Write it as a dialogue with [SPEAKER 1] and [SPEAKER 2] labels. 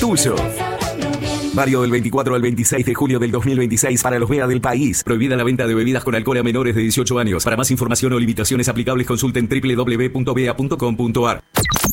[SPEAKER 1] tuyo. Válido del 24 al 26 de junio del 2026 para los MEA del país. Prohibida la venta de bebidas con alcohol a menores de 18 años. Para más información o limitaciones aplicables consulten www.bea.com.ar.